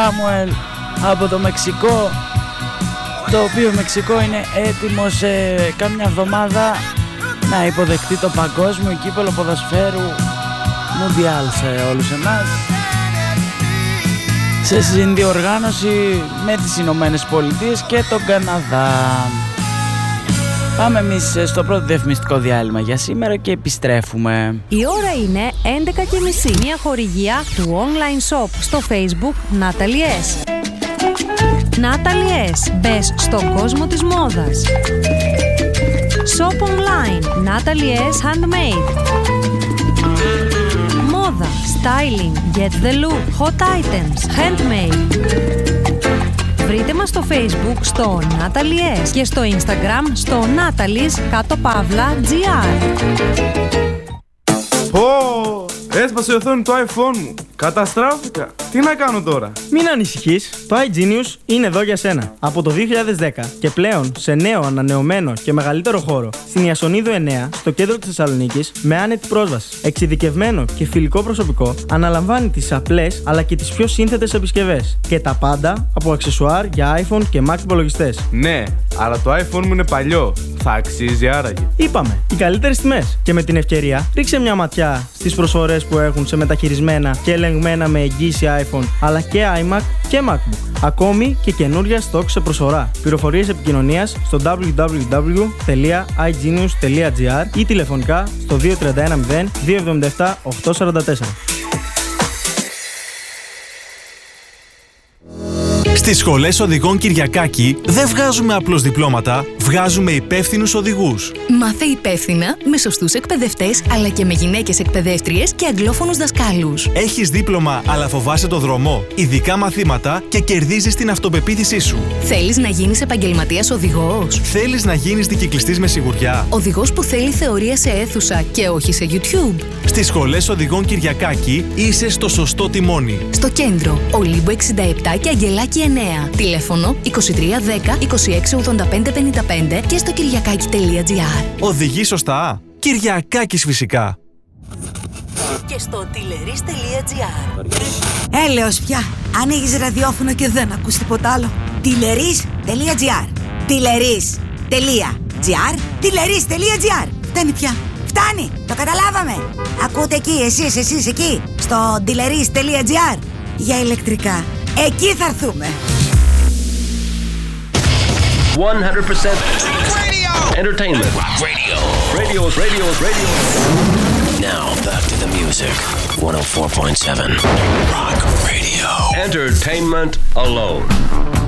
Σάμουελ από το Μεξικό, το οποίο Μεξικό είναι έτοιμο σε κάμια εβδομάδα να υποδεχτεί το παγκόσμιο κύπελλο ποδοσφαίρου Μουντιάλ σε όλους εμάς, σε συνδιοργάνωση με τις Ηνωμένες Πολιτείες και τον Καναδά. Πάμε εμείς στο πρώτο διαφημιστικό διάλειμμα για σήμερα και επιστρέφουμε. Η ώρα είναι 11:30. Μια χορηγία του online shop στο Facebook Natalie S. Natalie S. Μπες στον κόσμο της μόδας. Shop online Natalie S. Handmade. Μόδα, styling, get the look, hot items, handmade. Βρείτε μας στο Facebook στο Natalie S και στο Instagram στο Natalie's_GR. Έσπασε η οθόνη του iPhone μου. Καταστράφηκα. Τι να κάνω τώρα? Μην ανησυχείς, το iGenius είναι εδώ για σένα. Από το 2010 και πλέον σε νέο, ανανεωμένο και μεγαλύτερο χώρο στην Ιασονίδου 9, στο κέντρο της Θεσσαλονίκης, με άνετη πρόσβαση. Εξειδικευμένο και φιλικό προσωπικό αναλαμβάνει τις απλές αλλά και τις πιο σύνθετες επισκευές. Και τα πάντα από αξεσουάρ για iPhone και Mac υπολογιστές. Ναι, αλλά το iPhone μου είναι παλιό. Θα αξίζει άραγε? Είπαμε, οι καλύτερες τιμές. Και με την ευκαιρία, ρίξε μια ματιά στις προσφορές που έχουν σε μεταχειρισμένα και ελεγμένα με εγγύηση iPhone, αλλά και iMac και MacBook. Ακόμη και καινούρια στόκ σε προσφορά. Πληροφορίες επικοινωνίας στο www.igenius.gr ή τηλεφωνικά στο 2310 277 844. Στις σχολές οδηγών Κυριακάκη δεν βγάζουμε απλώς διπλώματα, βγάζουμε υπεύθυνους οδηγούς. Μάθε υπεύθυνα με σωστούς εκπαιδευτές, αλλά και με γυναίκες εκπαιδεύτριες και αγγλόφωνους δασκάλους. Έχεις δίπλωμα αλλά φοβάσαι το δρόμο, ειδικά μαθήματα και κερδίζεις την αυτοπεποίθησή σου. Θέλεις να γίνεις επαγγελματίας οδηγός? Θέλεις να γίνεις δικυκλιστής με σιγουριά? Οδηγός που θέλει θεωρία σε αίθουσα και όχι σε YouTube? Στις σχολές οδηγών Κυριακάκη είσαι στο σωστό τιμόνι. Στο κέντρο, Ολύμπου 67 και Αγγελάκη 9. Τηλέφωνο 2310 26 85 55 και στο κυριακάκι.gr. Οδηγεί σωστά. Κυριακάκης φυσικά. Και στο τηλερίς.gr. Έλεος πια. Ανοίγεις ραδιόφωνο και δεν ακούς τίποτα άλλο. Τηλερίς.gr. Τηλερίς.gr. Τηλερίς.gr. Φτάνει πια. Φτάνει. Το καταλάβαμε. Ακούτε εκεί, εσείς εκεί. Στο τηλερίς.gr. Για ηλεκτρικά. Εκεί θα έρθουμε. 100% entertainment. Radio. Now back to the music. 104.7 Rock Radio. Entertainment alone.